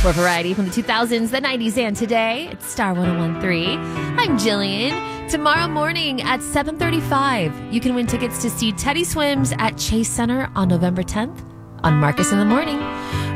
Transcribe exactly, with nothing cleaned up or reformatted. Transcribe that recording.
For variety from the two thousands, the nineties, and today, it's Star one oh one three. I'm Jillian. Tomorrow morning at seven thirty-five, you can win tickets to see Teddy Swims at Chase Center on November tenth on Marcus in the Morning.